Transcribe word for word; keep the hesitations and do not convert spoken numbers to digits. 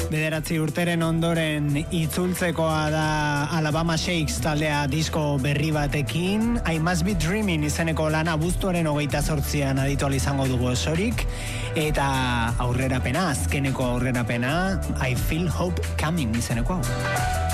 Bederatzi urteren ondoren itzultzekoa da Alabama Shakes taldea disko berri batekin. I Must Be Dreaming izeneko lana abuztuaren hogeita zortzian aditual izango dugu osorik. Eta aurrerapena, azkeneko aurrerapena, I Feel Hope Coming izeneko hau.